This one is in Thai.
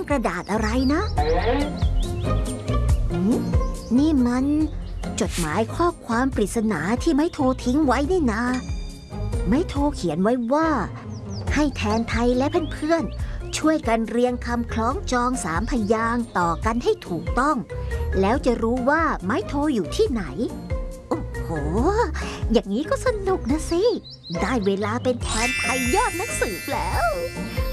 กระดาษอะไรนะนี่มันจดหมายข้อความปริศนาที่ไม้โททิ้งไว้นี่นาไม้โทเขียนไว้ว่าให้แทนไทยและเพื่อนๆช่วยกันเรียงคำคล้องจอง3 พยางค์ต่อกันให้ถูกต้องแล้วจะรู้ว่าไม้โทอยู่ที่ไหนโอ้โหอย่างนี้ก็สนุกนะสิได้เวลาเป็นแทนไทยยอดนักสืบแล้ว